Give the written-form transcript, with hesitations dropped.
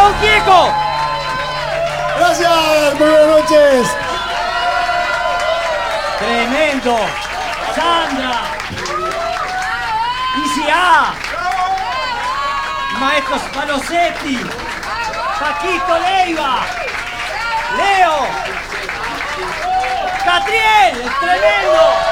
León Gieco. Gracias, muy buenas noches. Tremendo. Sandra. ICA. Maestros Malosetti. Paquito Leiva. Leo. Catriel, tremendo.